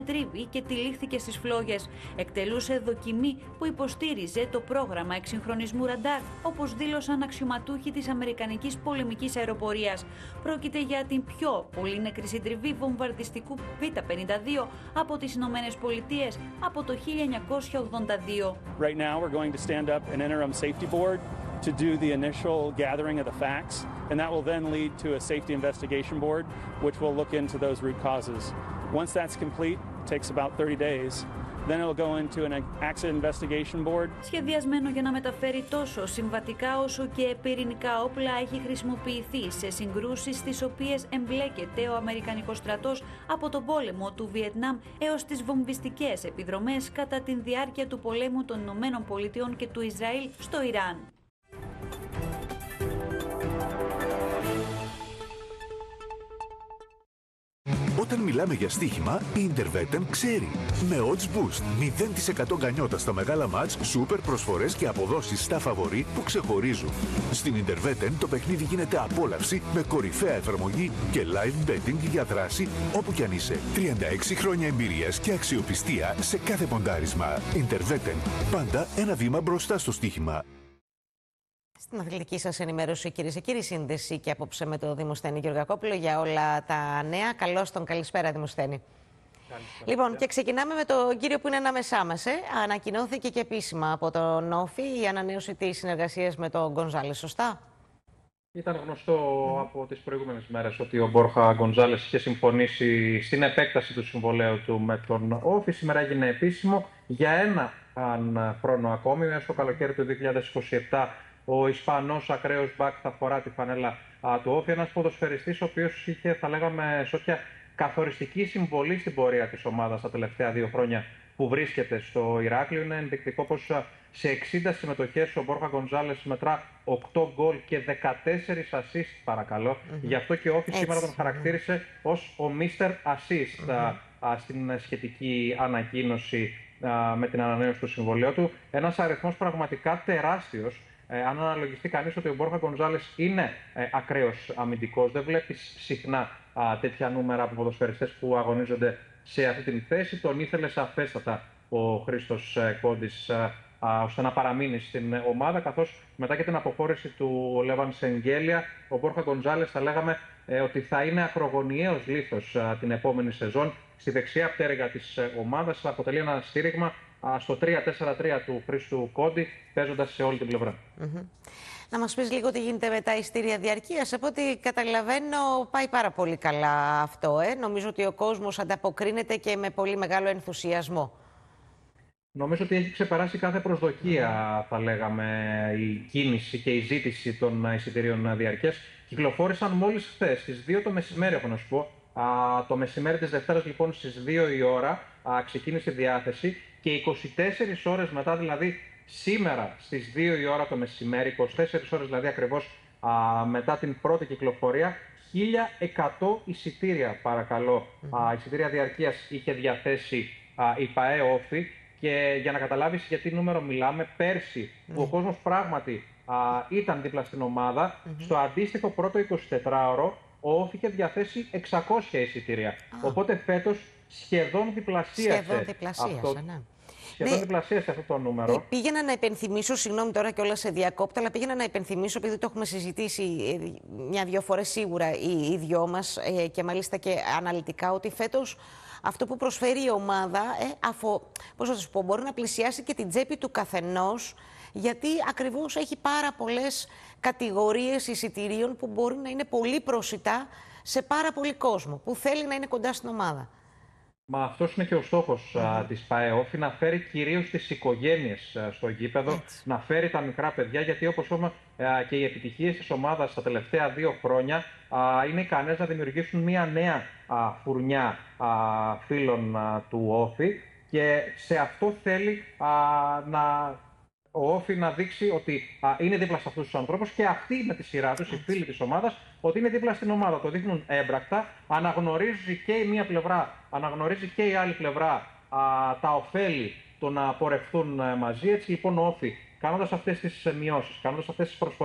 τρίβη και τυλίχθηκε στις φλόγες. Εκτελούσε δοκιμή που υποστήριζε το πρόγραμμα εξυγχρονισμού ραντάρ, όπως δήλωσαν αξιωματούχοι της Αμερικανικής πολεμικής αεροπορίας. Πρόκειται για την πιο πολύνεκρη συντριβή βομβαρδιστικού Β-52 από τις Ηνωμένες Πολιτείες από το 1982. Right now we're going to stand up an interim safety board to do the initial gathering of the facts, and that will then lead to a safety investigation board, which will look into those root causes. Once that's complete, it takes about 30 days. Then it'll go into an accident investigation board. Σχεδιασμένο για να μεταφέρει τόσο συμβατικά όσο και πυρηνικά όπλα, έχει χρησιμοποιηθεί σε συγκρούσεις στις οποίες εμπλέκεται ο Αμερικανικός στρατός από τον πόλεμο του Βιετνάμ έως τις βομβιστικές επιδρομές κατά τη διάρκεια του πολέμου των Ηνωμένων Πολιτειών και του Ισραήλ στο Ιράν. Όταν μιλάμε για στοίχημα, η Intervetem ξέρει. Με odds boost, 0% γκανιότα στα μεγάλα μάτς, σούπερ προσφορές και αποδόσεις στα φαβορί που ξεχωρίζουν. Στην Intervetem το παιχνίδι γίνεται απόλαυση με κορυφαία εφαρμογή και live betting για δράση όπου κι αν είσαι. 36 χρόνια εμπειρίας και αξιοπιστία σε κάθε ποντάρισμα. Intervetem, πάντα ένα βήμα μπροστά στο στοίχημα. Στην αθλητική σας ενημέρωση, κυρίες και κύριοι, σύνδεση και απόψε με τον Δημοσθένη Γεωργακόπουλο για όλα τα νέα. Καλώς τον, καλησπέρα Δημοσθένη. Λοιπόν, και ξεκινάμε με τον κύριο που είναι ανάμεσά μας. Ανακοινώθηκε και επίσημα από τον Όφη η ανανέωση της συνεργασίας με τον Γκονζάλες, σωστά? Ήταν γνωστό από τις προηγούμενες μέρες ότι ο Μπόρχα Γκονζάλες είχε συμφωνήσει στην επέκταση του συμβολαίου του με τον Όφη. Σήμερα έγινε επίσημο για ένα χρόνο ακόμη, έως το καλοκαίρι του 2027. Ο Ισπανός ακραίος μπακ θα φορά τη φανέλα του Όφη, ένας ποδοσφαιριστής ο οποίος είχε, θα λέγαμε, σώτια καθοριστική συμβολή στην πορεία της ομάδας τα τελευταία 2 χρόνια που βρίσκεται στο Ηράκλειο. Είναι ενδεικτικό πως σε 60 συμμετοχές ο Μπόρχα Γκονζάλες μετρά 8 γκολ και 14 assist, παρακαλώ. Γι' αυτό και ο Όφη σήμερα τον χαρακτήρισε ως ο Mr. Assist στην σχετική ανακοίνωση με την ανανέωση του συμβολαίου του. Ένας αριθμός πραγματικά τεράστιος. Αν αναλογιστεί κανείς ότι ο Μπόρχα Γκονζάλες είναι ακραίος αμυντικός, δεν βλέπεις συχνά τέτοια νούμερα από ποδοσφαιριστές που αγωνίζονται σε αυτή την θέση. Τον ήθελε σαφέστατα ο Χρήστος Κόντης ώστε να παραμείνει στην ομάδα, καθώς μετά και την αποχώρηση του Λέβαν Σεγγέλια, ο Μπόρχα Γκονζάλες θα λέγαμε ότι θα είναι ακρογωνιαίος λίθος την επόμενη σεζόν στη δεξιά πτέρυγα της ομάδας. Θα αποτελεί ένα στήριγμα στο 3-4-3 του Χρήστου Κόντι, παίζοντας σε όλη την πλευρά. Να μας πεις λίγο τι γίνεται με τα ειστήρια διαρκείας. Από ό,τι καταλαβαίνω πάει πάρα πολύ καλά αυτό. Νομίζω ότι ο κόσμος ανταποκρίνεται και με πολύ μεγάλο ενθουσιασμό. Νομίζω ότι έχει ξεπεράσει κάθε προσδοκία, θα λέγαμε, η κίνηση και η ζήτηση των εισιτηρίων διαρκείας. Κυκλοφόρησαν μόλις χθες, στις 2 το μεσημέρι, έχω να σου πω. Το μεσημέρι της Δευτέρας, λοιπόν, στις 2 η ώρα ξεκίνησε η διάθεση και 24 ώρες μετά, δηλαδή σήμερα στις 2 η ώρα το μεσημέρι, 24 ώρες δηλαδή ακριβώς μετά την πρώτη κυκλοφορία, 1.100 εισιτήρια, παρακαλώ, εισιτήρια διαρκείας είχε διαθέσει η ΠΑΕ Όφη. Και για να καταλάβεις γιατί νούμερο μιλάμε, πέρσι που ο κόσμος πράγματι ήταν δίπλα στην ομάδα, στο αντίστοιχο πρώτο 24ωρο ο Όφη είχε διαθέσει 600 εισιτήρια. Οπότε φέτος σχεδόν διπλασίασε αυτό το νούμερο. Πήγαινα να υπενθυμίσω, συγγνώμη τώρα κιόλας σε διακόπτω, αλλά πήγαινα να υπενθυμίσω, επειδή το έχουμε συζητήσει 1-2 φορές σίγουρα οι δυο μας και μάλιστα και αναλυτικά, ότι φέτος αυτό που προσφέρει η ομάδα, πώς θα σου πω, μπορεί να πλησιάσει και την τσέπη του καθενός, γιατί ακριβώς έχει πάρα πολλές κατηγορίες εισιτηρίων που μπορεί να είναι πολύ προσιτά σε πάρα πολύ κόσμο που θέλει να είναι κοντά στην ομάδα. Μα αυτός είναι και ο στόχος της ΠΑΕ Όφη, να φέρει κυρίως τις οικογένειες στο γήπεδο, να φέρει τα μικρά παιδιά, γιατί όπως είπαμε και οι επιτυχίες της ομάδας τα τελευταία 2 χρόνια είναι ικανές να δημιουργήσουν μια νέα φουρνιά φίλων του Όφη, και σε αυτό θέλει ο Όφη να δείξει ότι είναι δίπλα σε αυτούς τους ανθρώπους, και αυτοί με τη σειρά τους, οι φίλοι της ομάδας, ότι είναι δίπλα στην ομάδα. Το δείχνουν έμπρακτα, αναγνωρίζει και η μία πλευρά, αναγνωρίζει και η άλλη πλευρά τα ωφέλη το να πορευτούν μαζί. Έτσι λοιπόν ο Όφη, κάνοντας αυτές τις μειώσεις, κάνοντας αυτές τις προσφορές,